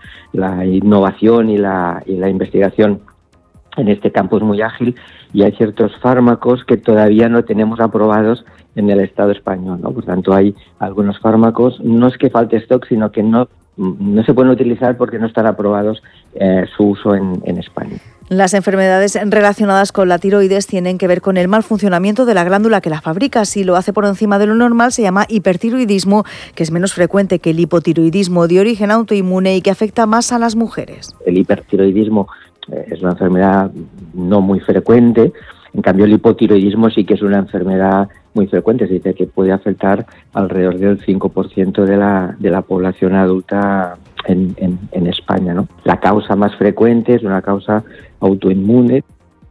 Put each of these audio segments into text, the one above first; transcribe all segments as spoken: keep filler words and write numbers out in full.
la innovación y la, y la investigación en este campo es muy ágil, y hay ciertos fármacos que todavía no tenemos aprobados en el Estado español, ¿no? Por tanto, hay algunos fármacos, no es que falte stock, sino que no, no se pueden utilizar porque no están aprobados eh, su uso en, en España. Las enfermedades relacionadas con la tiroides tienen que ver con el mal funcionamiento de la glándula que la fabrica. Si lo hace por encima de lo normal, se llama hipertiroidismo, que es menos frecuente que el hipotiroidismo, de origen autoinmune y que afecta más a las mujeres. El hipertiroidismo eh, es una enfermedad no muy frecuente. En cambio, el hipotiroidismo sí que es una enfermedad muy frecuente, se dice que puede afectar alrededor del cinco por ciento de la, de la población adulta en, en, en España, ¿no? La causa más frecuente es una causa autoinmune.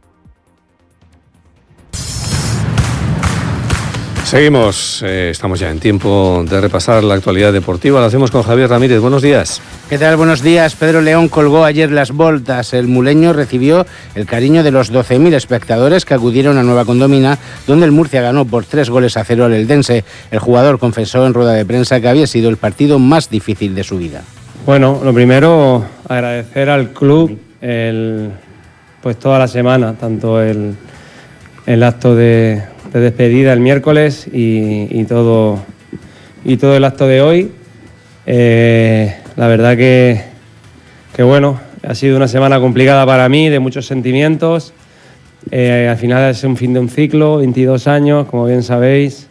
Seguimos, eh, estamos ya en tiempo de repasar la actualidad deportiva. Lo hacemos con Javier Ramírez. Buenos días. ¿Qué tal? Buenos días. Pedro León colgó ayer las voltas. El muleño recibió el cariño de los doce mil espectadores que acudieron a Nueva Condomina, donde el Murcia ganó por tres goles a cero al Eldense. El jugador confesó en rueda de prensa que había sido el partido más difícil de su vida. Bueno, lo primero, agradecer al club el, pues toda la semana, tanto el, el acto de... de despedida el miércoles y, y todo y todo el acto de hoy. Eh, la verdad que, que bueno, ha sido una semana complicada para mí, de muchos sentimientos. Eh, al final es un fin de un ciclo, veintidós años, como bien sabéis.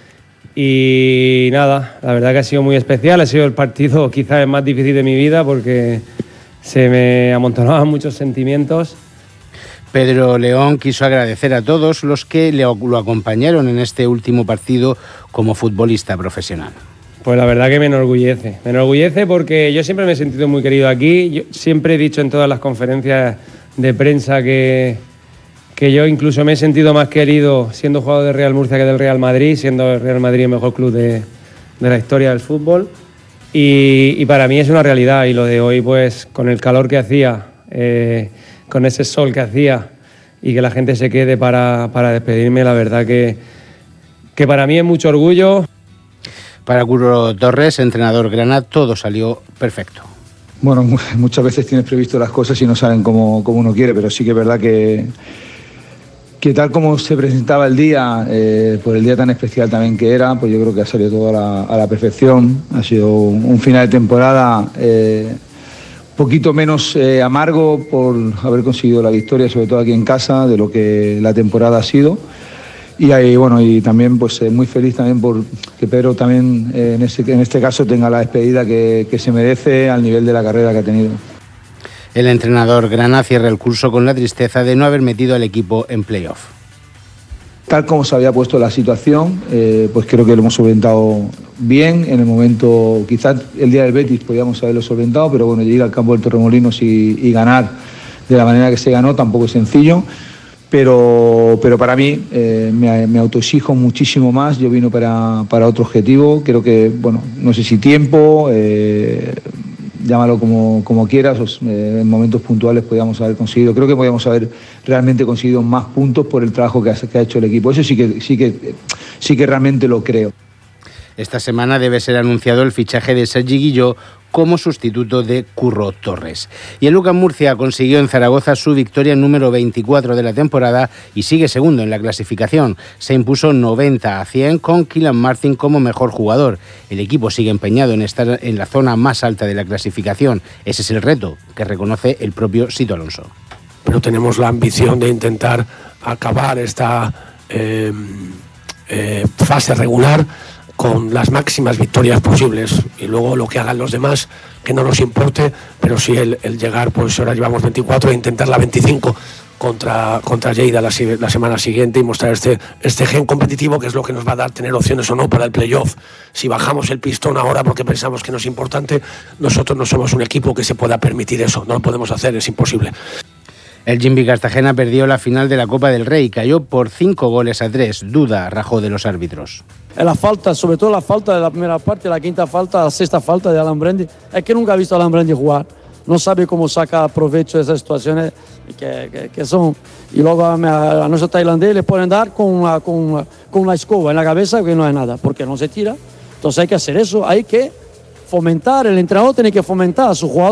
Y nada, la verdad que ha sido muy especial, ha sido el partido quizás el más difícil de mi vida porque se me amontonaban muchos sentimientos. Pedro León quiso agradecer a todos los que le, lo acompañaron en este último partido como futbolista profesional. Pues la verdad que me enorgullece, me enorgullece porque yo siempre me he sentido muy querido aquí. Yo siempre he dicho en todas las conferencias de prensa que, que yo incluso me he sentido más querido siendo jugador del Real Murcia que del Real Madrid, siendo el Real Madrid el mejor club de, de la historia del fútbol. Y, y para mí es una realidad, y lo de hoy, pues con el calor que hacía, eh, con ese sol que hacía y que la gente se quede para, para despedirme, la verdad que, que para mí es mucho orgullo. Para Curro Torres, entrenador grana, todo salió perfecto. Bueno, muchas veces tienes previsto las cosas y no salen como, como uno quiere, pero sí que es verdad que, que tal como se presentaba el día, eh, por el día tan especial también que era, pues yo creo que ha salido todo a la, a la perfección. Ha sido un, un final de temporada eh, poquito menos eh, amargo por haber conseguido la victoria, sobre todo aquí en casa, de lo que la temporada ha sido. Y ahí, bueno, y también pues eh, muy feliz también por que Pedro también eh, en, este, en este caso tenga la despedida que, que se merece al nivel de la carrera que ha tenido. El entrenador grana cierra el curso con la tristeza de no haber metido al equipo en playoff. Tal como se había puesto la situación, eh, pues creo que lo hemos solventado bien. En el momento, quizás el día del Betis podíamos haberlo solventado, pero bueno, llegar al campo del Torremolinos y, y ganar de la manera que se ganó tampoco es sencillo. Pero, pero para mí eh, me, me autoexijo muchísimo más. Yo vino para, para otro objetivo. Creo que, bueno, no sé si tiempo, eh, llámalo como, como quieras, os, eh, en momentos puntuales podíamos haber conseguido. Creo que podíamos haber realmente conseguido más puntos por el trabajo que ha, que ha hecho el equipo. Eso sí que, sí que, sí que realmente lo creo. Esta semana debe ser anunciado el fichaje de Sergi Guilló como sustituto de Curro Torres. Y el Lucas Murcia consiguió en Zaragoza su victoria número veinticuatro de la temporada y sigue segundo en la clasificación. Se impuso noventa a cien con Kylian Martin como mejor jugador. El equipo sigue empeñado en estar en la zona más alta de la clasificación. Ese es el reto que reconoce el propio Sito Alonso. Pero tenemos la ambición de intentar acabar esta eh, eh, fase regular con las máximas victorias posibles, y luego lo que hagan los demás que no nos importe, pero sí el, el llegar, pues ahora llevamos veinticuatro, e intentar la veinticinco contra, contra Lleida la, la semana siguiente y mostrar este, este gen competitivo que es lo que nos va a dar tener opciones o no para el playoff. Si bajamos el pistón ahora porque pensamos que no es importante, nosotros no somos un equipo que se pueda permitir eso, no lo podemos hacer, es imposible. El Jimby Cartagena perdió la final de la Copa del Rey, cayó por cinco goles a tres, duda rajó de los árbitros. La falta, sobre todo la falta de la primera parte, la quinta falta, la sexta falta de Alan Brandi, es que nunca ha visto a Alan Brandi jugar, no sabe cómo sacar provecho de esas situaciones que, que, que son, y luego a, a nuestro tailandés le pueden dar con una, con, una, con una escoba en la cabeza que no es nada, porque no se tira. Entonces hay que hacer eso, hay que fomentar, el entrenador tiene que fomentar a su jugador.